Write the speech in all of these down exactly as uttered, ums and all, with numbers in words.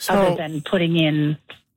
so, other than putting in.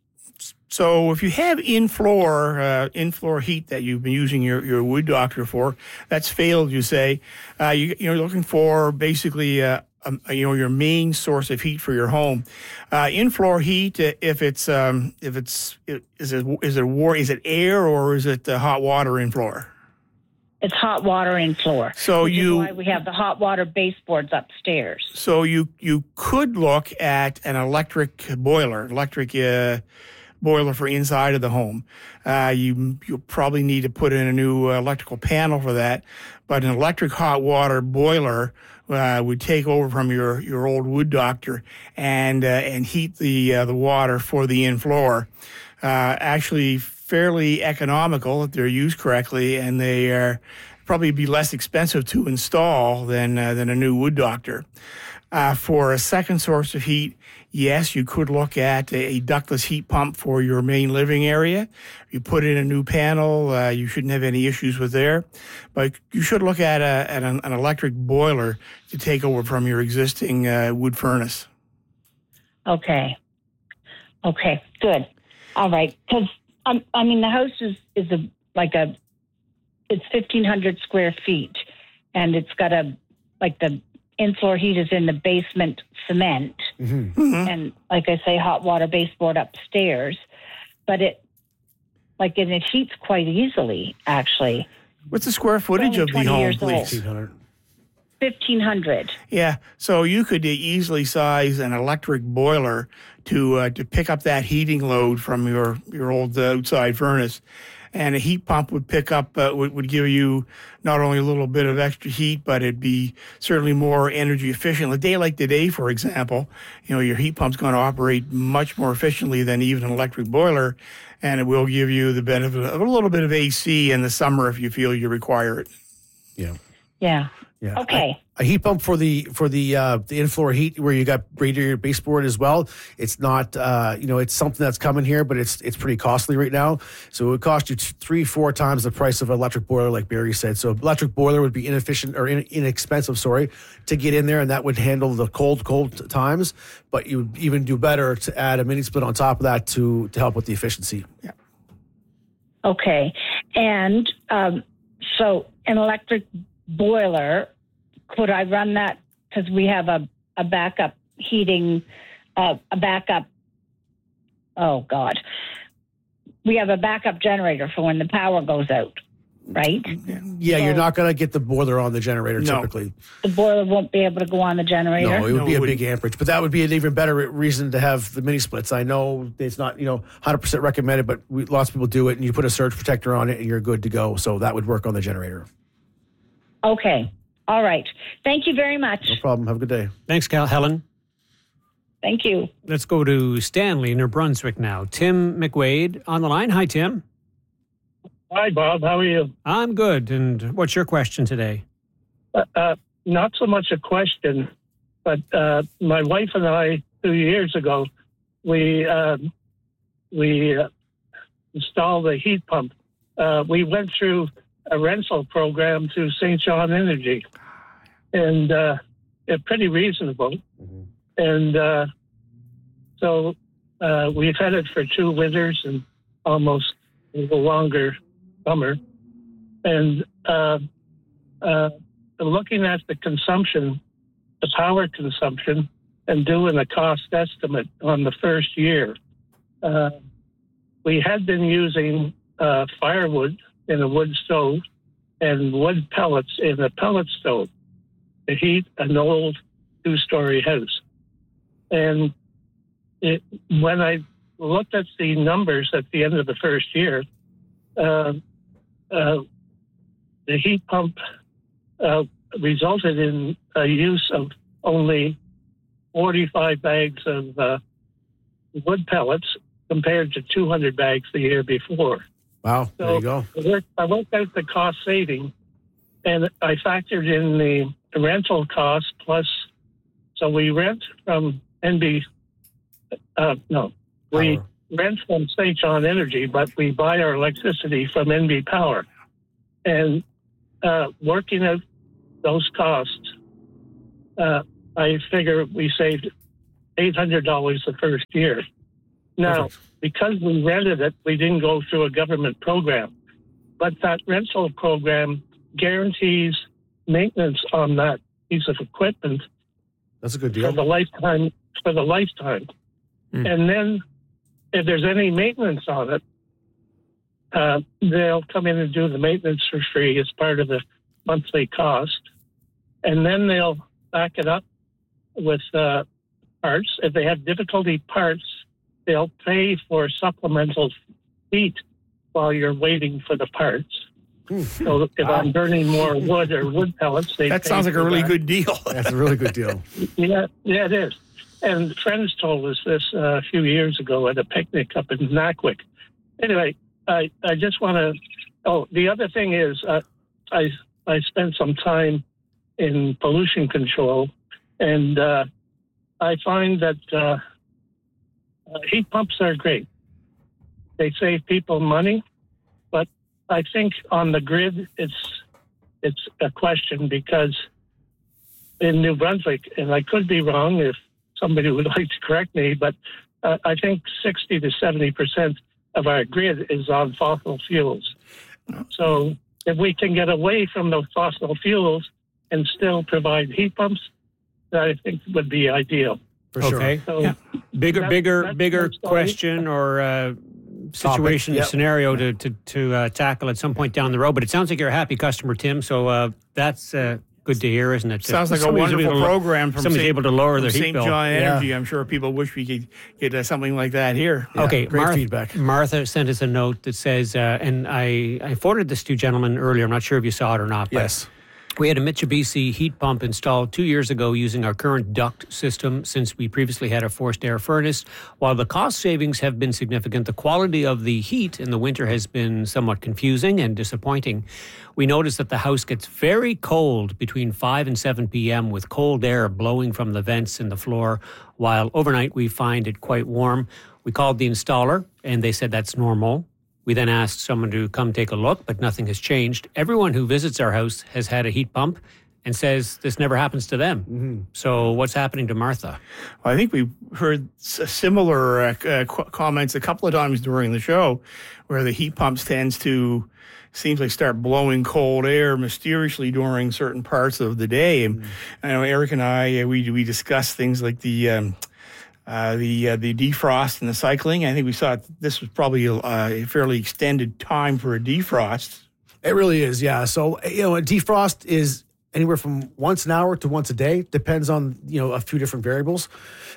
So if you have in-floor uh, in-floor heat that you've been using your, your wood doctor for, that's failed, you say, uh, you, you're looking for basically uh, um, you know your main source of heat for your home. Uh, in-floor heat, uh, if it's um, if it's is it is it war is it air or is it uh, hot water in floor? It's hot water in floor. So which you is why we have the hot water baseboards upstairs. So you you could look at an electric boiler, electric. Uh, boiler for inside of the home. Uh, you you'll probably need to put in a new uh, electrical panel for that, but an electric hot water boiler uh, would take over from your, your old wood doctor and uh, and heat the uh, the water for the in floor. Uh, actually, fairly economical if they're used correctly, and they are probably be less expensive to install than uh, than a new wood doctor. Uh, for a second source of heat, yes, you could look at a, a ductless heat pump for your main living area. You put in a new panel, uh, you shouldn't have any issues with there. But you should look at, a, at an, an electric boiler to take over from your existing uh, wood furnace. Okay. Okay, good. All right. Because, um, I mean, the house is, is a like a, it's fifteen hundred square feet, and it's got a, like the, in-floor heat is in the basement cement, mm-hmm. Mm-hmm. and like I say, hot water baseboard upstairs. But it, like, and it heats quite easily. Actually, what's the square footage of the home, please? fifteen hundred. Fifteen hundred. Yeah, so you could easily size an electric boiler to uh, to pick up that heating load from your your old uh, outside furnace. And a heat pump would pick up, uh, would, would give you not only a little bit of extra heat, but it'd be certainly more energy efficient. A day like today, for example, you know, your heat pump's going to operate much more efficiently than even an electric boiler, and it will give you the benefit of a little bit of A C in the summer if you feel you require it. Yeah. Yeah. Yeah. Okay. A, a heat pump for the for the uh, the in-floor heat where you got radiator baseboard as well. It's not uh, you know it's something that's coming here, but it's it's pretty costly right now. So it would cost you t- three four times the price of an electric boiler, like Barry said. So electric boiler would be inefficient or in, inexpensive, sorry, to get in there, and that would handle the cold cold times. But you would even do better to add a mini split on top of that to to help with the efficiency. Yeah. Okay, and um, so an electric boiler, could I run that? Because we have a, a backup heating, uh, a backup, oh God. We have a backup generator for when the power goes out, right? Yeah, so you're not going to get the boiler on the generator no. typically. The boiler won't be able to go on the generator? No, it would No, be it a wouldn't. big amperage. But that would be an even better reason to have the mini splits. I know it's not, you know, one hundred percent recommended, but we, lots of people do it, and you put a surge protector on it, and you're good to go. So that would work on the generator. Okay. All right. Thank you very much. No problem. Have a good day. Thanks, Cal Helen. Thank you. Let's go to Stanley, New Brunswick now. Tim McWade on the line. Hi, Tim. Hi, Bob. How are you? I'm good. And what's your question today? Uh, uh, not so much a question, but uh, my wife and I, two years ago, we uh, we uh, installed a heat pump. Uh, we went through a rental program through Saint John Energy, and uh, it's pretty reasonable. Mm-hmm. And uh, so uh, we've had it for two winters and almost a little longer summer. And uh, uh, looking at the consumption, the power consumption, and doing a cost estimate on the first year, uh, we had been using uh, firewood in a wood stove and wood pellets in a pellet stove to heat an old two-story house. And it, when I looked at the numbers at the end of the first year, uh, uh, the heat pump uh, resulted in a use of only forty-five bags of uh, wood pellets compared to two hundred bags the year before. Wow, there so you go. I worked, I worked out the cost saving, and I factored in the rental cost plus. So we rent from N B, uh, no, we Power. rent from Saint John Energy, but we buy our electricity from N B Power. And uh, working out those costs, uh, I figure we saved eight hundred dollars the first year. Now, Perfect. because we rented it, we didn't go through a government program. But that rental program guarantees maintenance on that piece of equipment That's a good for deal. the lifetime. For the lifetime, Mm. and then if there's any maintenance on it, uh, they'll come in and do the maintenance for free as part of the monthly cost, and then they'll back it up with uh, parts. If they have difficulty parts, they'll pay for supplemental heat while you're waiting for the parts. So if I'm burning more wood or wood pellets, they That pay sounds like a for really that. good deal. That's a really good deal. Yeah, yeah, it is. And friends told us this uh, a few years ago at a picnic up in Naquick. Anyway, I, I just want to. Oh, the other thing is, uh, I I spent some time in pollution control, and uh, I find that uh, uh, heat pumps are great. They save people money, but I think on the grid, it's it's a question because in New Brunswick, and I could be wrong if somebody would like to correct me, but uh, I think sixty to seventy percent of our grid is on fossil fuels. So if we can get away from those fossil fuels and still provide heat pumps, that I think would be ideal. For sure. Okay. So Yeah. Bigger, That- bigger, that's bigger my story. question or uh, situation, Yep. scenario to to, to uh, tackle at some point down the road. But it sounds like you're a happy customer, Tim. So uh, that's uh, good to hear, isn't it? Sounds like a Somebody's wonderful able to- program from Somebody's Saint- able to lower their from heat Saint bill. John Yeah. Energy. I'm sure people wish we could get uh, something like that here. Okay, great Martha, feedback. Martha sent us a note that says, uh, and I, I forwarded this to you gentlemen earlier. I'm not sure if you saw it or not. But Yes. we had a Mitsubishi heat pump installed two years ago using our current duct system since we previously had a forced air furnace. While the cost savings have been significant, the quality of the heat in the winter has been somewhat confusing and disappointing. We noticed that the house gets very cold between five and seven p.m. with cold air blowing from the vents in the floor, while overnight we find it quite warm. We called the installer and they said that's normal. We then asked someone to come take a look, but nothing has changed. Everyone who visits our house has had a heat pump and says this never happens to them. Mm-hmm. So what's happening to Martha? Well, I think we heard s- similar uh, c- uh, qu- comments a couple of times during the show where the heat pumps tends to seems like start blowing cold air mysteriously during certain parts of the day. And I know Eric and I, uh, we we discussed things like the um, uh, the uh, the defrost and the cycling. I think we saw this was probably a, a fairly extended time for a defrost. It really is, yeah. So, you know, a defrost is anywhere from once an hour to once a day. Depends on, you know, a few different variables.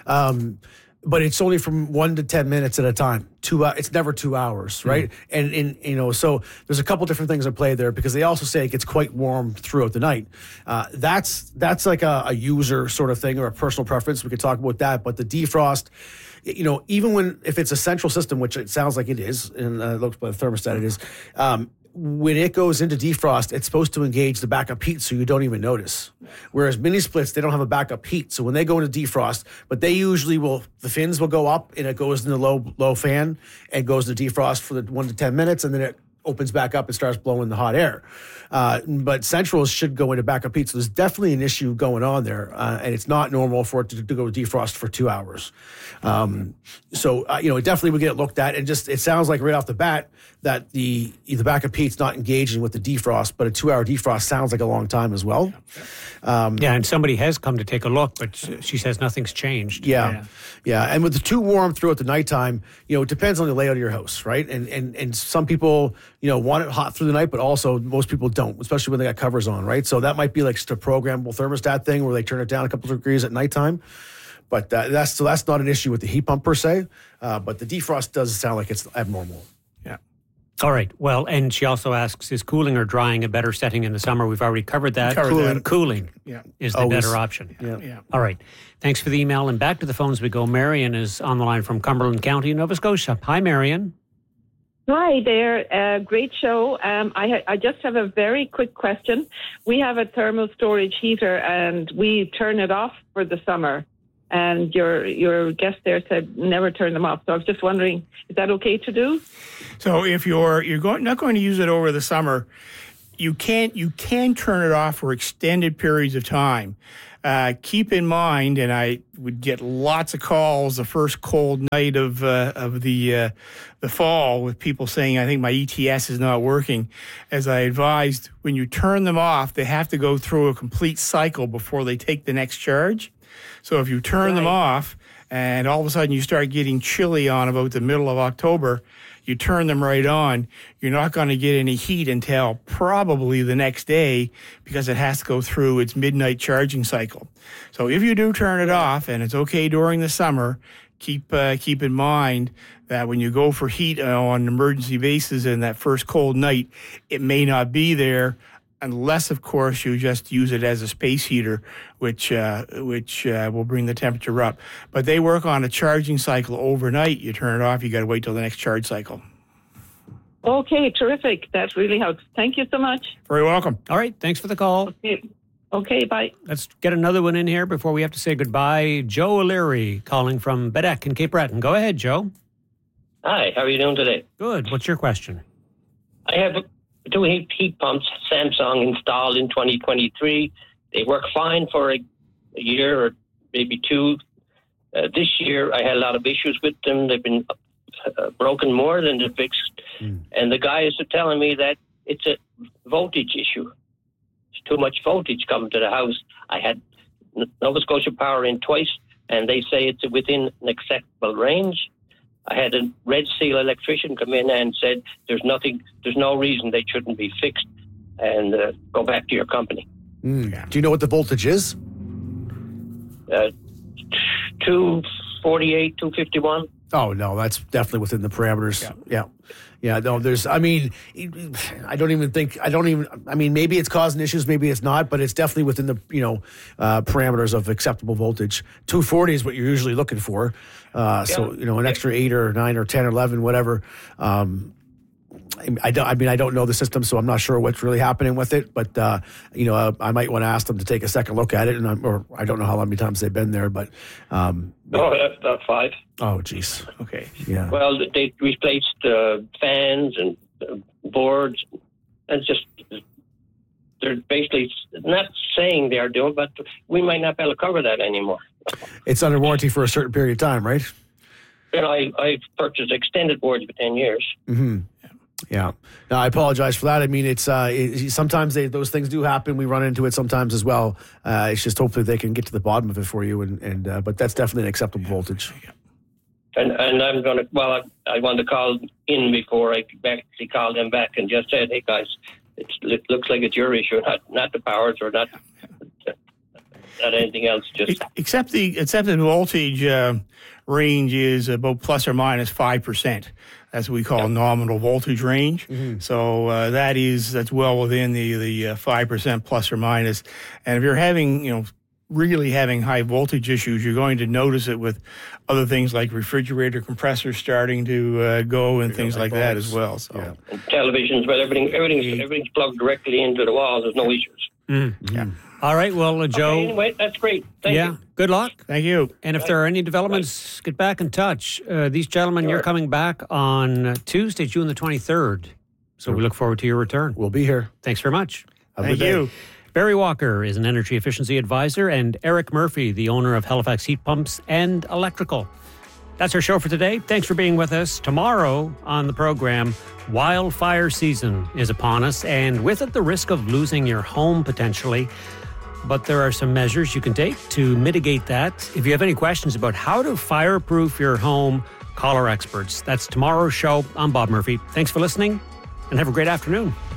Um, but it's only from one to ten minutes at a time. Two, uh, it's never two hours, right? Mm-hmm. And, and, you know, so there's a couple different things at play there because they also say it gets quite warm throughout the night. Uh, that's that's like a, a user sort of thing or a personal preference. We could talk about that. But the defrost, you know, even when, if it's a central system, which it sounds like it is, and uh, it looks by the thermostat it is, um, when it goes into defrost, it's supposed to engage the backup heat so you don't even notice. Whereas mini splits, they don't have a backup heat. So when they go into defrost, but they usually will, the fins will go up and it goes in the low low fan and goes into defrost for the one to ten minutes and then it opens back up and starts blowing the hot air. Uh, but centrals should go into backup heat. So there's definitely an issue going on there. Uh, and it's not normal for it to, to go to defrost for two hours. Um, so, uh, you know, it definitely would get looked at. And just, it sounds like right off the bat that the the backup heat's not engaging with the defrost, but a two hour defrost sounds like a long time as well. Um, Yeah, and somebody has come to take a look, but she says nothing's changed. Yeah. Yeah. yeah. And with the too warm throughout the nighttime, you know, it depends on the layout of your house, right? And and and some people, you know, want it hot through the night, but also most people don't, especially when they got covers on, right? So that might be like just a programmable thermostat thing where they turn it down a couple of degrees at nighttime. But uh, that's so that's not an issue with the heat pump per se. Uh, but the defrost does sound like it's abnormal. Yeah. All right. Well, and she also asks, is cooling or drying a better setting in the summer? We've already covered that. Covered cooling, that. cooling Yeah. is the Always. better option. Yeah. Yeah. All right. Thanks for the email. And back to the phones we go. Marion is on the line from Cumberland County, Nova Scotia. Hi, Marion. Hi there. Uh, great show. Um, I, ha- I just have a very quick question. We have a thermal storage heater and we turn it off for the summer. And your your guest there said never turn them off. So I was just wondering, is that okay to do? So if you're you're going not going to use it over the summer, you can't you can turn it off for extended periods of time. Uh, keep in mind, and I would get lots of calls the first cold night of uh, of the uh, the fall with people saying, "I think my E T S is not working." As I advised, when you turn them off, they have to go through a complete cycle before they take the next charge. So if you turn right. them off, and all of a sudden you start getting chilly on about the middle of October, you turn them right on, you're not going to get any heat until probably the next day because it has to go through its midnight charging cycle. So if you do turn it off, and it's okay during the summer, keep uh, keep in mind that when you go for heat on an emergency basis in that first cold night, it may not be there unless, of course, you just use it as a space heater, which uh, which uh, will bring the temperature up. But they work on a charging cycle overnight. You turn it off, you got to wait till the next charge cycle. Okay, terrific. That really helps. Thank you so much. Very welcome. All right, thanks for the call. Okay, okay bye. Let's get another one in here before we have to say goodbye. Joe O'Leary calling from Bedeck in Cape Breton. Go ahead, Joe. Hi, how are you doing today? Good. What's your question? I have two heat, heat pumps, Samsung, installed in twenty twenty-three. They work fine for a, a year or maybe two. Uh, this year, I had a lot of issues with them. They've been uh, broken more than they're fixed. Mm. And the guys are telling me that it's a voltage issue. It's too much voltage coming to the house. I had Nova Scotia Power in twice, and they say it's within an acceptable range. I had a Red Seal electrician come in and said, there's nothing, there's no reason they shouldn't be fixed, and uh, go back to your company. Mm. Yeah. Do you know what the voltage is? Uh, two forty-eight, two fifty-one. Oh, no, that's definitely within the parameters. Yeah. Yeah. Yeah, no, there's, I mean, I don't even think, I don't even, I mean, maybe it's causing issues, maybe it's not, but it's definitely within the, you know, uh, parameters of acceptable voltage. two forty is what you're usually looking for. Uh, yeah. So, you know, an extra eight or nine or ten or eleven, whatever. Um, I, don't, I mean, I don't know the system, so I'm not sure what's really happening with it, but, uh, you know, uh, I might want to ask them to take a second look at it, and I'm, or I don't know how many times they've been there, but. Um, oh, that's about five. Oh, geez. Okay. Yeah. Well, they replaced uh, fans and uh, boards, and just, they're basically not saying they're doing, but we might not be able to cover that anymore. It's under warranty for a certain period of time, right? You know, I, I purchased extended boards for ten years. Mm-hmm. Yeah. No, I apologize for that. I mean, it's uh, it, sometimes they, those things do happen. We run into it sometimes as well. Uh, it's just hopefully they can get to the bottom of it for you. And, and uh, but that's definitely an acceptable voltage. And and I'm going to, well, I, I wanted to call in before I actually called them back and just said, hey, guys, it's, it looks like it's your issue, not not the powers or not, not anything else. Just Except the accepted voltage uh, range is about plus or minus five percent. That's what we call yep. nominal voltage range. Mm-hmm. So uh, that is that's well within the the uh, five percent plus or minus. And if you're having you know really having high voltage issues, you're going to notice it with other things like refrigerator compressors starting to uh, go and things like that as well. So yeah. And televisions, but everything everything's everything's plugged directly into the wall. There's no issues. Mm-hmm. Yeah. All right. Well, uh, Joe. Okay, anyway, that's great. Thank yeah. you. Good luck. Thank you. And if Bye. there are any developments, Bye. Get back in touch. Uh, these gentlemen, sure. you're coming back on Tuesday, June the twenty-third. So sure. we look forward to your return. We'll be here. Thanks very much. Have Thank you. Barry Walker is an energy efficiency advisor, and Eric Murphy, the owner of Halifax Heat Pumps and Electrical. That's our show for today. Thanks for being with us. Tomorrow on the program, wildfire season is upon us, and with it, the risk of losing your home potentially. But there are some measures you can take to mitigate that. If you have any questions about how to fireproof your home, call our experts. That's tomorrow's show. I'm Bob Murphy. Thanks for listening, and have a great afternoon.